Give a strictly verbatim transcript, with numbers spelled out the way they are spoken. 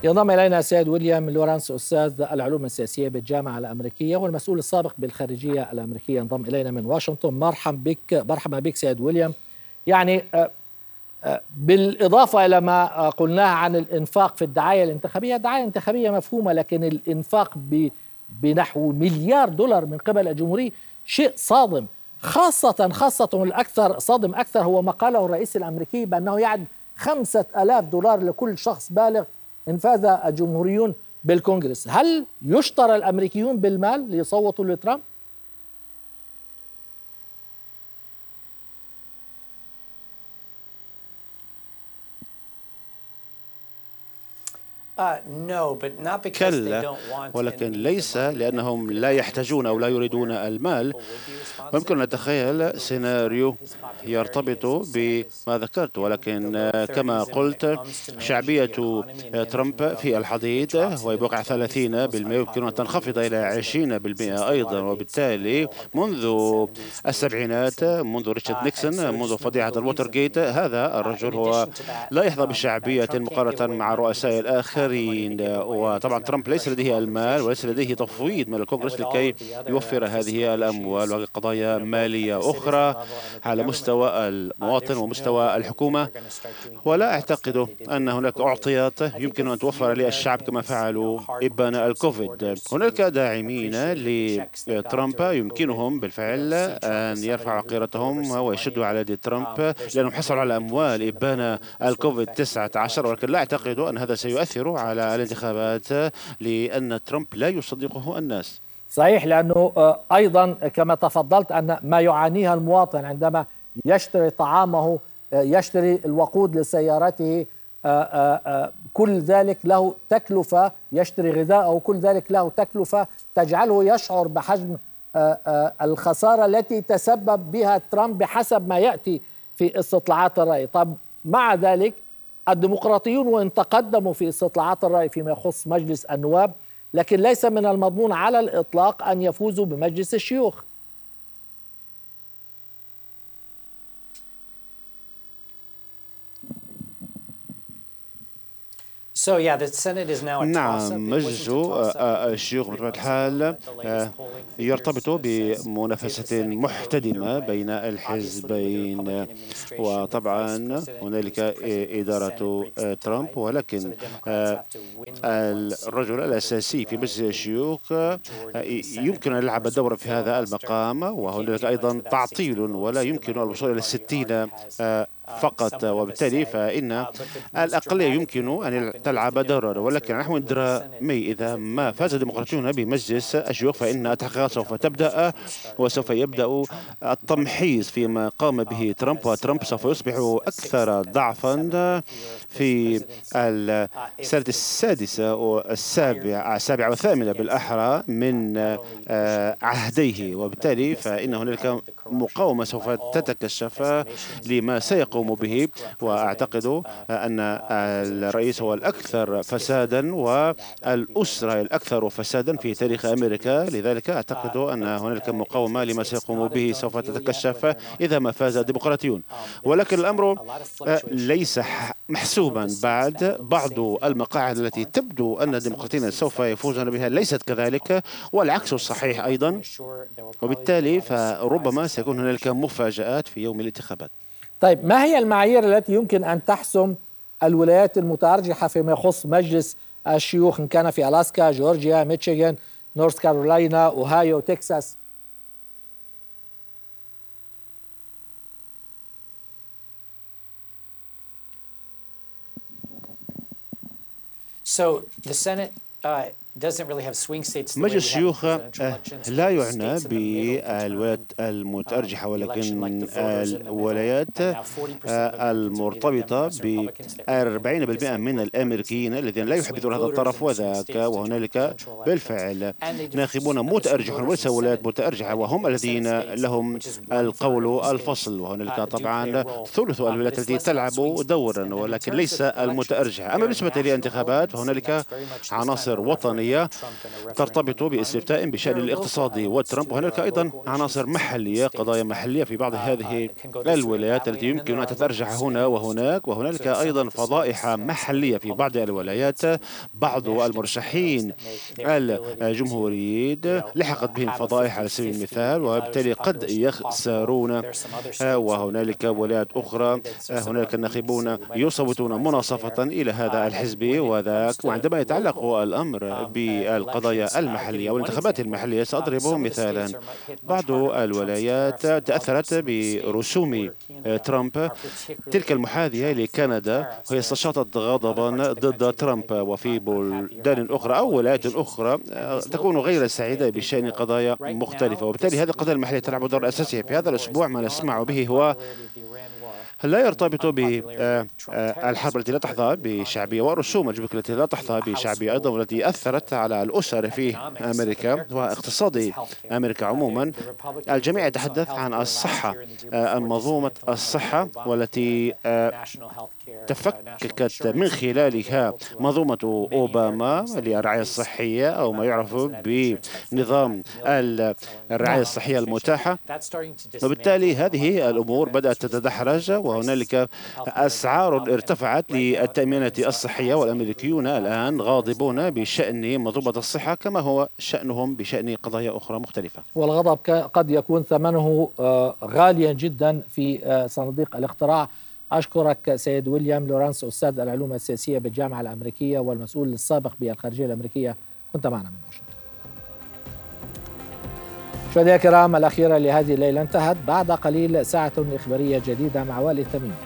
ينضم إلينا السيد ويليام لورانس، أستاذ العلوم السياسية بالجامعة الأمريكية والمسؤول السابق بالخارجية الأمريكية، ينضم إلينا من واشنطن. مرحبا بك مرحبا بك سيد ويليام. يعني بالإضافة إلى ما قلناه عن الإنفاق في الدعاية الانتخابية، الدعاية الانتخابية مفهومة، لكن الإنفاق بنحو مليار دولار من قبل الجمهورية شيء صادم، خاصة خاصة الأكثر صادم أكثر هو ما قاله الرئيس الأمريكي بأنه يعد خمسة آلاف دولار لكل شخص بالغ إن فاز الجمهوريون بالكونغرس. هل يشترى الأمريكيون بالمال ليصوتوا لترامب؟ كلا، ولكن ليس لأنهم لا يحتاجون أو لا يريدون المال. ويمكن أن نتخيل سيناريو يرتبط بما ذكرت، ولكن كما قلت شعبية ترامب في الحضيض وبوقع ثلاثين بالمئة، يمكن أن تنخفض إلى عشرين بالمئة أيضا. وبالتالي منذ السبعينات، منذ ريتشارد نيكسون، منذ فضيحة الووتر جيت، هذا الرجل هو لا يحظى بشعبية مقارنة مع الرؤساء الآخرين. وطبعا ترامب ليس لديه المال وليس لديه تفويض من الكونغرس لكي يوفر هذه الأموال، وقضايا مالية أخرى على مستوى المواطن ومستوى الحكومة. ولا أعتقد أن هناك أعطيات يمكن أن توفر للشعب كما فعلوا إبان الكوفيد. هناك داعمين لترامب يمكنهم بالفعل أن يرفعوا عقيرتهم ويشدوا على يد ترامب لأنهم حصلوا على أموال إبان الكوفيد تسعة عشر، ولكن لا أعتقد أن هذا سيؤثر على الانتخابات لأن ترامب لا يصدقه الناس. صحيح، لأنه أيضا كما تفضلت أن ما يعانيها المواطن عندما يشتري طعامه، يشتري الوقود لسيارته، كل ذلك له تكلفة، يشتري غذاءه، كل ذلك له تكلفة تجعله يشعر بحجم الخسارة التي تسبب بها ترامب بحسب ما يأتي في استطلاعات الرأي. طب مع ذلك الديمقراطيون وإن تقدموا في استطلاعات الرأي فيما يخص مجلس النواب، لكن ليس من المضمون على الإطلاق أن يفوزوا بمجلس الشيوخ. نعم، مجلس الشيوخ بطبيعة الحال يرتبط بمنافسة محتدمة بين الحزبين، وطبعا هنالك إدارة ترامب، ولكن الرجل الأساسي في مجلس الشيوخ يمكن أن يلعب دورا في هذا المقام. وهنالك أيضا تعطيل ولا يمكن الوصول إلى الستين فقط، وبالتالي فإن الأقلية يمكن أن تلعب دورا. ولكن نحن ندرى مي إذا ما فاز الديمقراطيون بمجلس الشيوخ فإن التحقيقات سوف تبدأ، وسوف يبدأ التمحيص فيما قام به ترامب، وترامب سوف يصبح أكثر ضعفا في السنة السادسة والسابعة السابعة والثامنة بالأحرى من عهديه. وبالتالي فإن هنالك مقاومة سوف تتكشف لما سيقوم به. وأعتقد أن الرئيس هو الأكثر فسادا والأسرة الأكثر فسادا في تاريخ أمريكا، لذلك أعتقد أن هنالك مقاومة لما سيقوم به سوف تتكشف إذا ما فاز الديمقراطيون. ولكن الأمر ليس محسوبا بعد. بعض المقاعد التي تبدو أن الديمقراطيين سوف يفوزون بها ليست كذلك، والعكس صحيح أيضا. وبالتالي فربما سيكون هنالك مفاجآت في يوم الانتخابات. طيب، ما هي المعايير التي يمكن أن تحسم الولايات المتأرجحة فيما يخص مجلس الشيوخ، إن كان في ألاسكا، جورجيا، ميشيغان، نورث كارولاينا، أوهايو، تكساس؟ So the Senate uh, مجلس الشيوخ لا يعنى بالولايات المتأرجحة، ولكن الولايات المرتبطة ب أربعين بالمئة من الأمريكيين الذين لا يحبذون هذا الطرف وذاك. وهنالك بالفعل ناخبون متأرجحون وليس ولايات متأرجحة، وهم الذين لهم القول الفصل. وهنالك طبعا ثلث الولايات التي تلعب دورا ولكن ليس المتأرجحة. أما بالنسبة للانتخابات فهنالك عناصر وطنية المحلية ترتبط باستفتاء بشأن الاقتصاد وترامب. وهناك أيضا عناصر محلية، قضايا محلية في بعض هذه الولايات التي يمكن أن تتأرجح هنا وهناك، وهنالك أيضا فضائح محلية في بعض الولايات. بعض المرشحين الجمهوريين لحقت بهم فضائح على سبيل المثال، وبالتالي قد يخسرون. وهنالك ولايات أخرى هنالك الناخبون يصوتون مناصفة إلى هذا الحزب وذاك. وعندما يتعلق الأمر بالقضايا المحلية والانتخابات المحلية، سأضرب مثالا. بعض الولايات تأثرت برسوم ترامب، تلك المحاذية لكندا، وهي استشاطت غضبا ضد ترامب. وفي بلدان أخرى أو ولايات أخرى تكون غير سعيدة بشأن قضايا مختلفة، وبالتالي هذه القضايا المحلية تلعب دور أساسي. في هذا الأسبوع ما نسمع به هو لا يرتبط بالحرب التي لا تحظى بشعبية والرسوم الجمركية التي لا تحظى بشعبية أيضا، والتي أثرت على الأسر في أمريكا واقتصاد أمريكا عموما. الجميع يتحدث عن الصحة، منظومة الصحة، والتي تفككت من خلالها منظومة أوباما للرعاية الصحية، أو ما يعرف بنظام الرعاية الصحية المتاحة. وبالتالي هذه الأمور بدأت تتدحرج، وهنالك أسعار ارتفعت للتأمينات الصحية، والأمريكيون الآن غاضبون بشأن منظومة الصحة كما هو شأنهم بشأن قضايا أخرى مختلفة. والغضب قد يكون ثمنه غاليا جدا في صناديق الاقتراع. أشكرك سيد ويليام لورانس، أستاذ العلوم السياسية بالجامعة الأمريكية والمسؤول السابق بالخارجية الأمريكية، كنت معنا من واشنطن. مشاهدينا الكرام، الأخيرة لهذه الليلة انتهت. بعد قليل ساعة إخبارية جديدة مع والي التميمي.